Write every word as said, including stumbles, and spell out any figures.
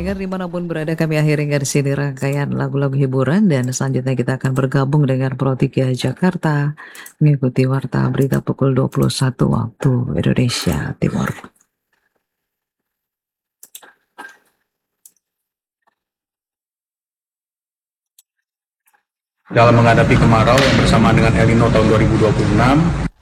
pendengar dimanapun berada, kami akhiri di sini rangkaian lagu-lagu hiburan dan selanjutnya kita akan bergabung dengan Pro tiga Jakarta mengikuti Warta Berita pukul dua puluh satu waktu Indonesia Timur. Dalam menghadapi kemarau yang bersamaan dengan El Nino tahun dua ribu dua puluh enam,